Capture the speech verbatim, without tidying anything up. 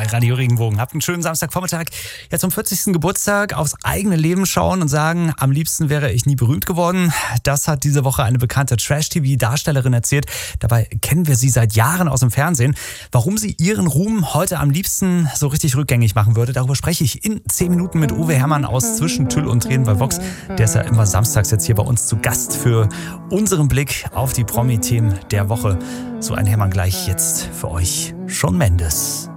Radio Regenbogen. Habt einen schönen Samstagvormittag. Ja, zum vierzigsten Geburtstag aufs eigene Leben schauen und sagen, am liebsten wäre ich nie berühmt geworden. Das hat diese Woche eine bekannte Trash-T V-Darstellerin erzählt. Dabei kennen wir sie seit Jahren aus dem Fernsehen. Warum sie ihren Ruhm heute am liebsten so richtig rückgängig machen würde, darüber spreche ich in zehn Minuten mit Uwe Herrmann aus Zwischen Tüll und Tränen bei Vox. Der ist ja immer samstags jetzt hier bei uns zu Gast für unseren Blick auf die Promi-Themen der Woche. So ein Hermann gleich jetzt für euch. Shawn Mendes.